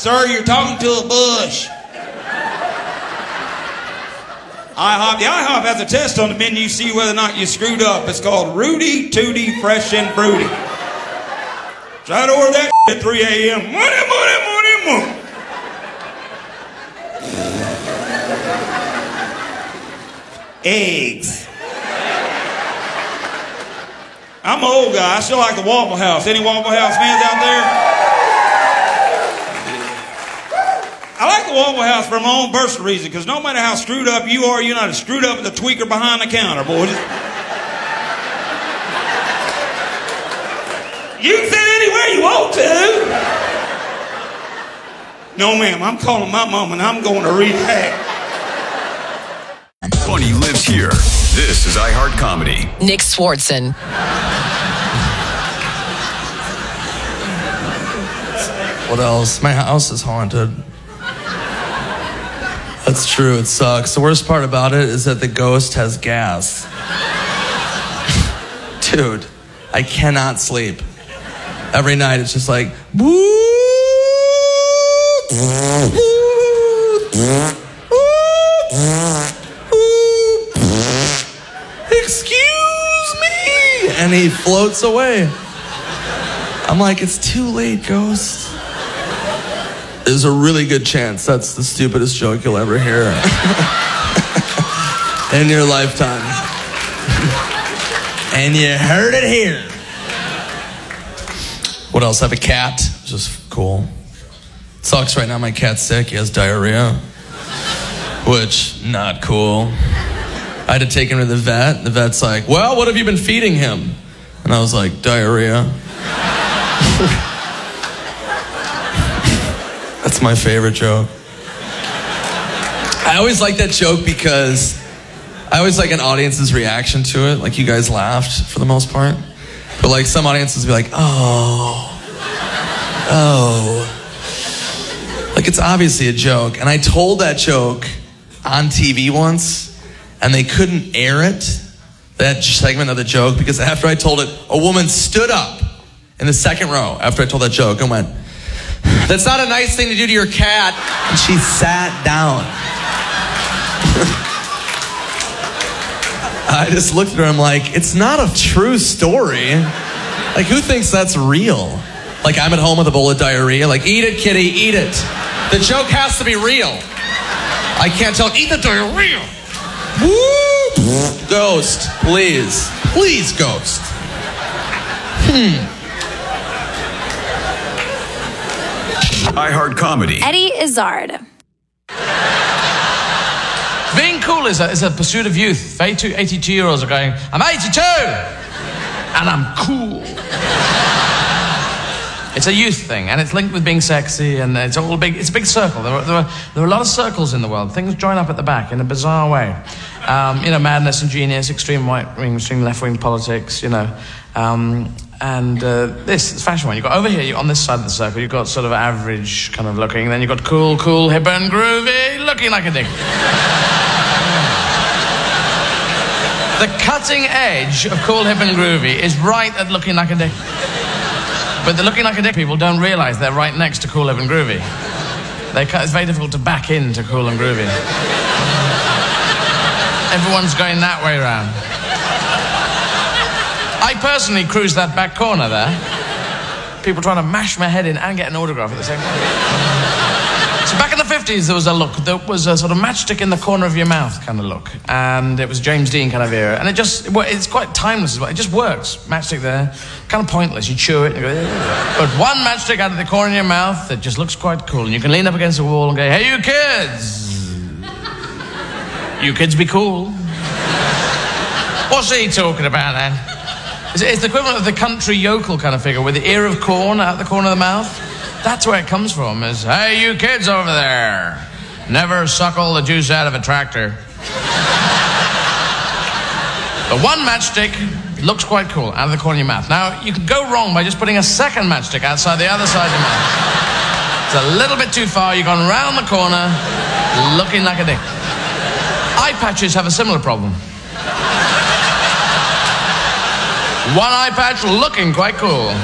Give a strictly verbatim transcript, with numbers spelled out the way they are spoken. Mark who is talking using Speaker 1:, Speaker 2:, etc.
Speaker 1: Sir, you're talking to a bush. IHOP. The IHOP has a test on the menu to see whether or not you screwed up. It's called Rudy Tooty Fresh and Fruity. Try to order that at three a.m. Money, money, money, money. Eggs. I'm an old guy. I still like the Waffle House. Any Waffle House fans out there? I like the Waffle House for my own personal reason, because no matter how screwed up you are, you're not as screwed up as the tweaker behind the counter, boys. You can sit anywhere you want to. No, ma'am, I'm calling my mom and I'm going to rehab.
Speaker 2: Funny lives here. This is iHeart Comedy.
Speaker 3: Nick Swartzen.
Speaker 4: What else? My house is haunted. That's true, it sucks. The worst part about it is that the ghost has gas. Dude, I cannot sleep. Every night it's just like, woo! Excuse me! And he floats away. I'm like, it's too late, ghost. There's a really good chance that's the stupidest joke you'll ever hear in your lifetime. And you heard it here. What else? I have a cat, which is cool. Sucks right now, my cat's sick. He has diarrhea, which, not cool. I had to take him to the vet. The vet's like, well, what have you been feeding him? And I was like, diarrhea. That's my favorite joke. I always like that joke because I always like an audience's reaction to it. Like, you guys laughed for the most part. But like, some audiences be like, oh, oh. Like, it's obviously a joke. And I told that joke on T V once, and they couldn't air it, that segment of the joke, because after I told it, a woman stood up in the second row after I told that joke and went, that's not a nice thing to do to your cat. And she sat down. I just looked at her and I'm like, it's not a true story. Like, who thinks that's real? Like, I'm at home with a bowl of diarrhea. Like, eat it, kitty, eat it. The joke has to be real. I can't tell, eat the diarrhea. Woo! Ghost, please. Please, ghost. Hmm.
Speaker 2: iHeart Comedy.
Speaker 5: Eddie Izzard.
Speaker 6: Being cool is a, is a pursuit of youth. eighty-two-year-olds are going, I'm eighty-two, and I'm cool. It's a youth thing, and it's linked with being sexy, and it's all a big, it's a big circle. There are, there, are, there are a lot of circles in the world. Things join up at the back in a bizarre way. Um, you know, madness and genius, extreme right-wing, extreme left-wing politics, you know. Um, and uh, this is fashion one. You've got over here, you on this side of the circle, you've got sort of average kind of looking, then you've got cool, cool, hip and groovy, looking like a dick. The cutting edge of cool, hip and groovy is right at looking like a dick. But the looking like a dick people don't realize they're right next to cool, hip and groovy. They, it's very difficult to back into cool and groovy. Everyone's going that way around. I personally cruise that back corner there. People trying to mash my head in and get an autograph at the same time. So back in the fifties, there was a look. There was a sort of matchstick in the corner of your mouth kind of look. And it was James Dean kind of era. And it just, it's quite timeless as well. It just works. Matchstick there. Kind of pointless. You chew it and go, yeah. But one matchstick out of the corner of your mouth that just looks quite cool. And you can lean up against the wall and go, hey, you kids. You kids be cool. What's he talking about then? It's, it's the equivalent of the country yokel kind of figure with the ear of corn out the corner of the mouth. That's where it comes from, is, hey, you kids over there, never suckle the juice out of a tractor. The one matchstick looks quite cool out of the corner of your mouth. Now, you can go wrong by just putting a second matchstick outside the other side of your mouth. It's a little bit too far. You've gone round the corner, looking like a dick. Eye patches have a similar problem. One eye patch looking quite cool.